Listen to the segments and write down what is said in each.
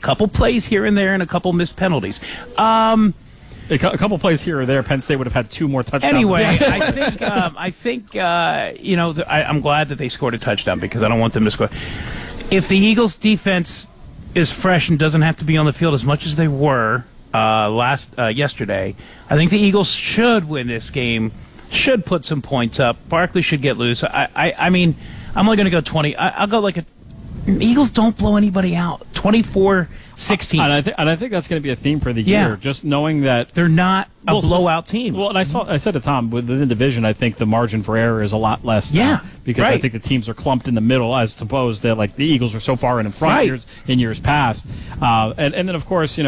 couple plays here and there and a couple missed penalties. A couple plays here or there, Penn State would have had 2 more touchdowns. Anyway, I think I'm glad that they scored a touchdown because I don't want them to score. If the Eagles' defense is fresh and doesn't have to be on the field as much as they were yesterday, I think the Eagles should win this game. Should put some points up. Barkley should get loose. I mean, I'm only going to go 20. I'll go Eagles don't blow anybody out. 24-16. And I think that's going to be a theme for the year. Just knowing that they're not a blowout team. Well, and I said to Tom, within the division, I think the margin for error is a lot less. Because I think the teams are clumped in the middle, as opposed to the Eagles are so far in front in years past. And then of course,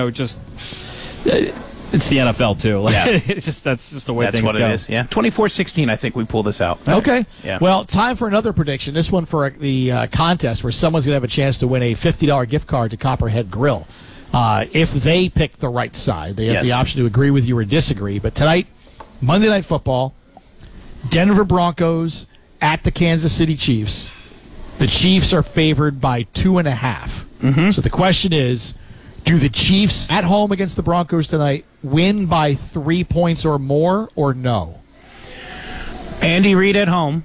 it's the NFL too. That's just the way things go. That's what it is. Yeah, 24-16. I think we pull this out. Okay. Yeah. Well, time for another prediction. This one for the contest where someone's going to have a chance to win a $50 gift card to Copperhead Grill. If they pick the right side, they have the option to agree with you or disagree. But tonight, Monday Night Football, Denver Broncos at the Kansas City Chiefs. The Chiefs are favored by 2.5. Mm-hmm. So the question is, do the Chiefs at home against the Broncos tonight win by 3 points or more, or no? Andy Reid at home,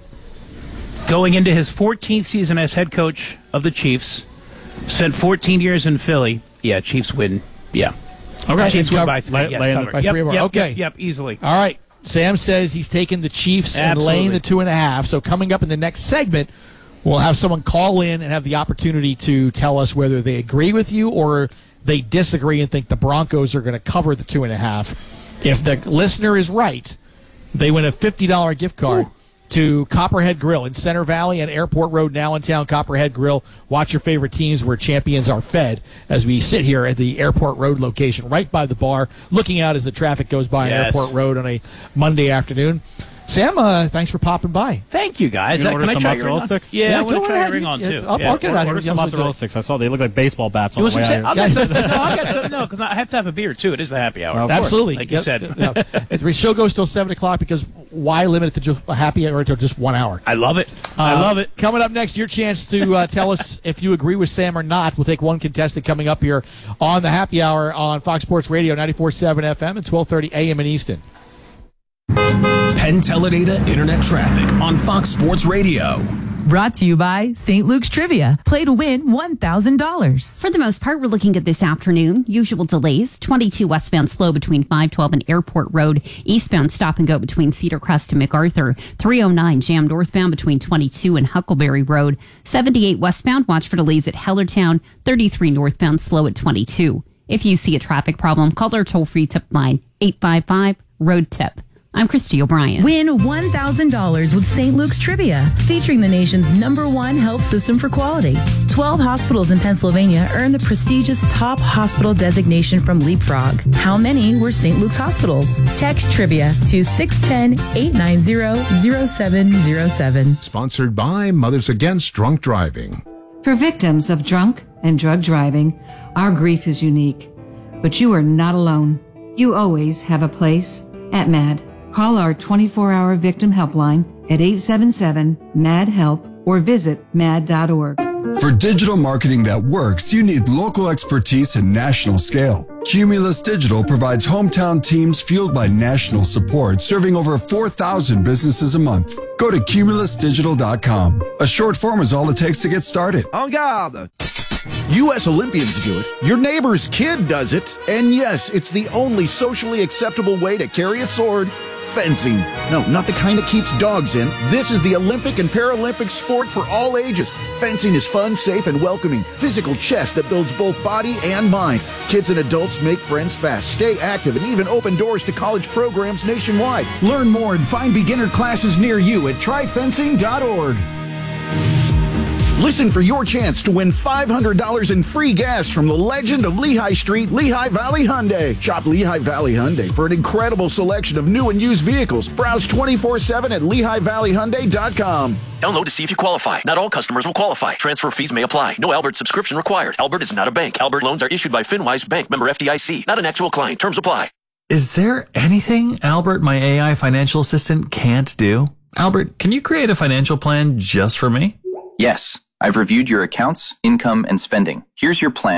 going into his 14th season as head coach of the Chiefs, spent 14 years in Philly. Yeah, Chiefs win. Yeah. Okay. Chiefs win by 3. By 3 or more. Okay. Yep, easily. All right. Sam says he's taking the Chiefs and laying the 2.5. So coming up in the next segment, we'll have someone call in and have the opportunity to tell us whether they agree with you or they disagree and think the Broncos are going to cover the 2.5. If the listener is right, they win a $50 gift card to Copperhead Grill in Center Valley and Airport Road, now in town. Copperhead Grill. Watch your favorite teams where champions are fed as we sit here at the Airport Road location right by the bar, looking out as the traffic goes by on Airport Road on a Monday afternoon. Sam, thanks for popping by. Thank you, guys. Can I try mozzarella sticks? Yeah, I want to try your ring on, too. I'll get out order some mozzarella sticks. I saw they look like baseball bats on the way out here. I'll get some. No, because I have to have a beer, too. It is the happy hour. Absolutely. Like you said. The show goes till 7 o'clock because why limit it to just a happy hour to just 1 hour? I love it. I love it. Coming up next, your chance to tell us if you agree with Sam or not. We'll take one contestant coming up here on the happy hour on Fox Sports Radio, 94.7 FM and 12:30 a.m. in Easton. Penn Teledata Internet Traffic on Fox Sports Radio. Brought to you by St. Luke's Trivia. Play to win $1,000. For the most part, we're looking at this afternoon. Usual delays. 22 westbound slow between 512 and Airport Road. Eastbound stop and go between Cedar Crest and MacArthur. 309 jam northbound between 22 and Huckleberry Road. 78 westbound, watch for delays at Hellertown. 33 northbound slow at 22. If you see a traffic problem, call our toll-free tip line, 855-ROAD-TIP. I'm Christy O'Brien. Win $1,000 with St. Luke's Trivia, featuring the nation's #1 health system for quality. 12 hospitals in Pennsylvania earned the prestigious top hospital designation from Leapfrog. How many were St. Luke's hospitals? Text Trivia to 610-890-0707. Sponsored by Mothers Against Drunk Driving. For victims of drunk and drug driving, our grief is unique. But you are not alone. You always have a place at MAD. Call our 24-hour victim helpline at 877-MAD-HELP or visit mad.org. For digital marketing that works, you need local expertise and national scale. Cumulus Digital provides hometown teams fueled by national support, serving over 4,000 businesses a month. Go to cumulusdigital.com. A short form is all it takes to get started. En garde! U.S. Olympians do it. Your neighbor's kid does it. And yes, it's the only socially acceptable way to carry a sword. Fencing. No, not the kind that keeps dogs in. This is the Olympic and Paralympic sport for all ages. Fencing is fun, safe, and welcoming. Physical chess that builds both body and mind. Kids and adults make friends fast, stay active, and even open doors to college programs nationwide. Learn more and find beginner classes near you at tryfencing.org. Listen for your chance to win $500 in free gas from the legend of Lehigh Street, Lehigh Valley Hyundai. Shop Lehigh Valley Hyundai for an incredible selection of new and used vehicles. Browse 24/7 at LehighValleyHyundai.com. Download to see if you qualify. Not all customers will qualify. Transfer fees may apply. No Albert subscription required. Albert is not a bank. Albert loans are issued by FinWise Bank, member FDIC. Not an actual client. Terms apply. Is there anything Albert, my AI financial assistant, can't do? Albert, can you create a financial plan just for me? Yes. I've reviewed your accounts, income, and spending. Here's your plan.